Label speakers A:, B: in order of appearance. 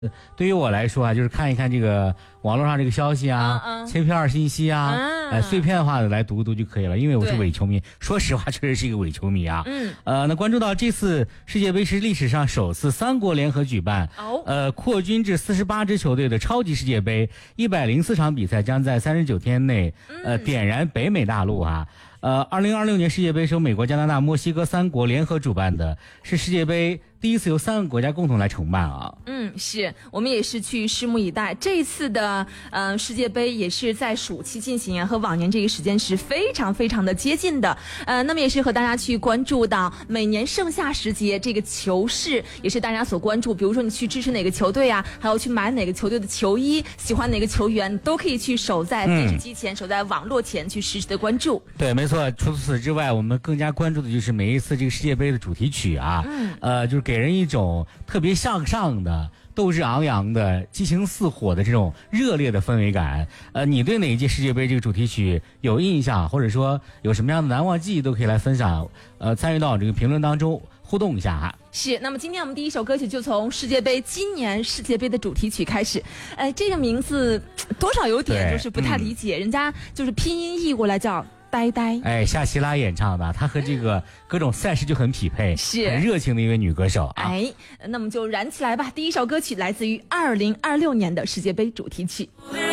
A: 对于我来说啊，就是看一看这个网络上这个消息啊，切片信息啊，碎片化的来读一读就可以了。因为我是伪球迷，说实话，确实是一个伪球迷啊。那关注到这次世界杯是历史上首次3国联合举办，扩军至48支球队的超级世界杯，104场比赛将在39天内，点燃北美大陆啊。2026年世界杯是由美国、加拿大、墨西哥3国联合主办的，是世界杯第一次由3个国家共同来承办啊。
B: 是我们也是去拭目以待。这一次的世界杯也是在暑期进行啊，和往年这个时间是非常非常的接近的。那么也是和大家去关注到每年盛夏时节这个球市也是大家所关注，比如说你去支持哪个球队啊，还要去买哪个球队的球衣，喜欢哪个球员，都可以去守在电视机前，守在网络前去实时的关注。
A: 对，没错。除此之外，我们更加关注的就是每一次这个世界杯的主题曲啊，就是给人一种特别向上的、斗志昂扬的、激情似火的这种热烈的氛围感。你对哪一届世界杯这个主题曲有印象，或者说有什么样的难忘记忆，都可以来分享，参与到这个评论当中互动一下哈。
B: 是，那么今天我们第一首歌曲就从今年世界杯的主题曲开始。这个名字多少有点就是不太理解，人家就是拼音译过来叫呆呆，
A: 夏奇拉演唱的，她和这个各种赛事就很匹配，
B: 是
A: 很热情的一位女歌手啊。
B: 那么就燃起来吧！第一首歌曲来自于2026年的世界杯主题曲。